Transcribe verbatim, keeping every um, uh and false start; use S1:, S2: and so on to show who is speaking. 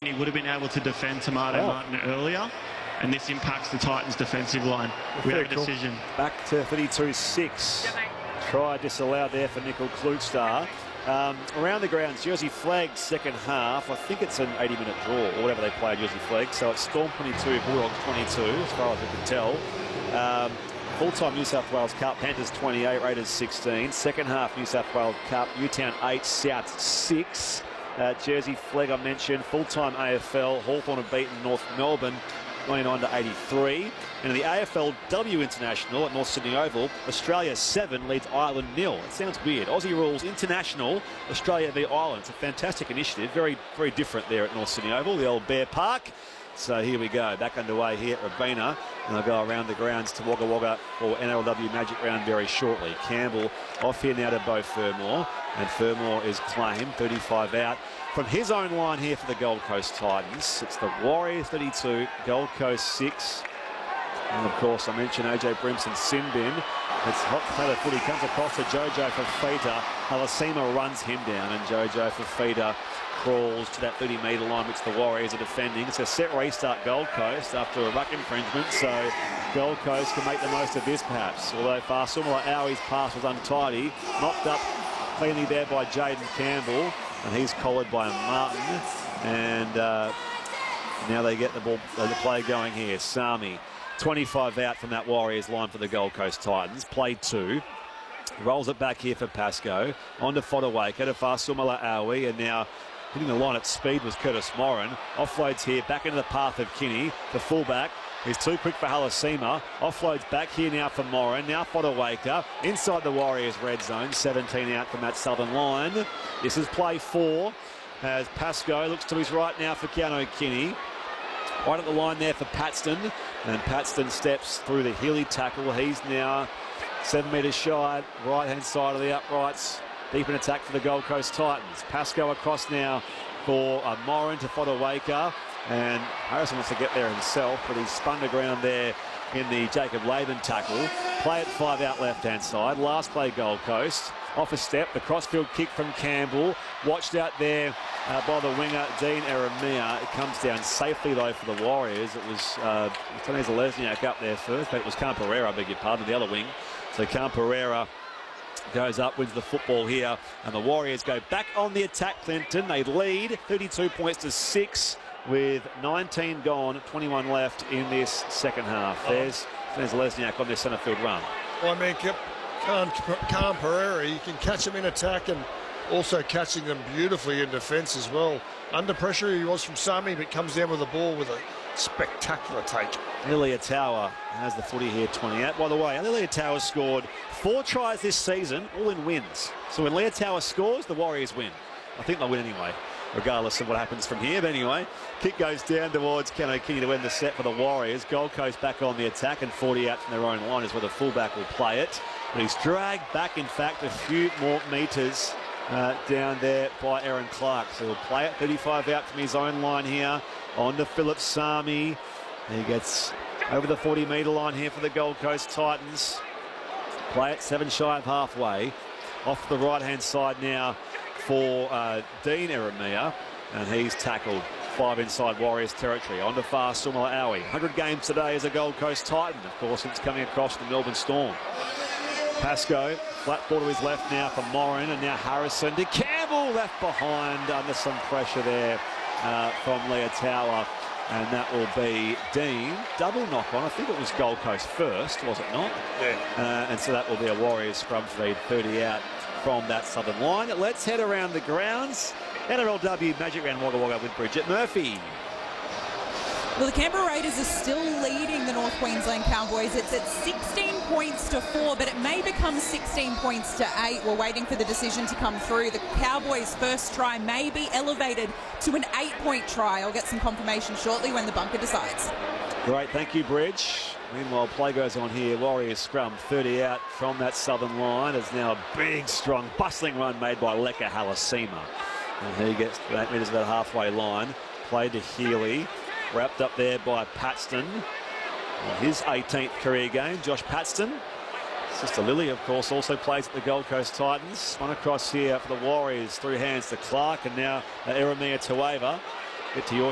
S1: He would have been able to defend Tomato
S2: wow.
S1: Martin earlier, and this impacts the Titans' defensive line. We have a
S2: cool.
S1: decision.
S2: Back to thirty-two six. Try disallowed there for Nickel Klugstar. Um, around the grounds, Jersey Flag second half. I think it's an eighty minute draw or whatever they play at Jersey Flag. So it's Storm twenty-two, Bulldogs twenty-two, as far as we can tell. Um, Full-time New South Wales Cup, Panthers twenty-eight, Raiders sixteen. Second half New South Wales Cup, Newtown eight, South six. Uh, Jersey Flag I mentioned. Full-time A F L, Hawthorn have beaten North Melbourne ninety-nine to eighty-three. And in the A F L W International at North Sydney Oval, Australia seven leads Ireland nil. It sounds weird. Aussie rules International, Australia v Ireland. It's a fantastic initiative. Very, very different there at North Sydney Oval, the old Bear Park. So here we go, back underway here at Robina, and they'll go around the grounds to Wagga Wagga for N R L W Magic Round very shortly. Campbell off here now to Beau Fermor, and Fermor is claimed, thirty-five out. From his own line here for the Gold Coast Titans, it's the Warriors thirty-two, Gold Coast six. And of course, I mentioned A J Brimson, Sinbin. It's hot potato footy, comes across to Jojo Fafita. Halasima runs him down, and Jojo Fafita crawls to that thirty metre line, which the Warriors are defending. It's a set restart Gold Coast after a ruck infringement, so Gold Coast can make the most of this perhaps. Although Farsumala Aui's pass was untidy, knocked up cleanly there by Jaden Campbell, and he's collared by Martin. And uh, now they get the ball, the play going here. Sami, twenty-five out from that Warriors line for the Gold Coast Titans. Play two. Rolls it back here for Pascoe. On to Fodawaker, to Farsumala Aui, and now hitting the line at speed was Curtis Moran. Offloads here, back into the path of Kinney. The fullback is too quick for Halasima. Offloads back here now for Moran. Now Fodawaker inside the Warriors red zone. seventeen out from that southern line. This is play four as Pascoe looks to his right now for Keanu Kinney. Right at the line there for Paxton. And Paxton steps through the Healy tackle. He's now seven metres shy, right-hand side of the uprights. Deep in attack for the Gold Coast Titans. Pascoe across now for uh, Moran to Fodawaker. And Harrison wants to get there himself, but he's spun to ground there in the Jacob Laban tackle. Play at five out left-hand side. Last play Gold Coast. Off a step, the crossfield kick from Campbell. Watched out there uh, by the winger, Dean Eremia. It comes down safely, though, for the Warriors. It was uh, Taneza Lesniak up there first, but it was Camperera, I beg your pardon, the other wing. So Camperera goes up, wins the football here, and the Warriors go back on the attack, Clinton. They lead thirty-two points to six with nineteen gone, twenty-one left in this second half. There's, there's Lesniak on their centre field run.
S3: Well, I mean, Khan Pereira, you can catch him in attack and also catching them beautifully in defence as well. Under pressure he was from Sami, but comes down with the ball with a spectacular take.
S2: Lilia Tower has the footy here, twenty out. By the way, Lilia Tower scored four tries this season, all in wins. So when Lilia Tower scores, the Warriors win. I think they'll win anyway, regardless of what happens from here. But anyway, kick goes down towards Keanu Kinney to win the set for the Warriors. Gold Coast back on the attack, and forty out from their own line is where the fullback will play it. But he's dragged back, in fact, a few more metres uh, down there by Aaron Clark. So he'll play it, thirty-five out from his own line here. On to Philip Sami. He gets over the forty metre line here for the Gold Coast Titans. Play it, seven shy of halfway. Off the right-hand side now for uh, Dean Eremia, and he's tackled. Five inside Warriors territory. On to Farsumala Aui. one hundred games today as a Gold Coast Titan, of course, since coming across the Melbourne Storm. Pascoe, flat ball to his left now for Moran, and now Harrison to Campbell, left behind under some pressure there uh, from Leah Tower, and that will be Dean. Double knock on, I think it was Gold Coast first, was it not?
S3: Yeah.
S2: Uh, and so that will be a Warriors scrum feed, thirty out from that southern line. Let's head around the grounds. N R L W Magic Round Wagga Wagga with Bridget Murphy.
S4: Well, the Canberra Raiders are still leading the North Queensland Cowboys. It's at sixteen points to four, but it may become sixteen points to eight. We're waiting for the decision to come through. The Cowboys' first try may be elevated to an eight-point try. I'll get some confirmation shortly when the bunker decides.
S2: Great, thank you, Bridge. Meanwhile, play goes on here. Warriors scrum, thirty out from that southern line. It's now a big, strong, bustling run made by Leka Halasima. And he gets eight metres about halfway line. Played to Healy. Wrapped up there by Paxton. His eighteenth career game, Josh Paxton. Sister Lily, of course, also plays at the Gold Coast Titans. One across here for the Warriors, through hands to Clark, and now uh, Eremia Tueva. Get to your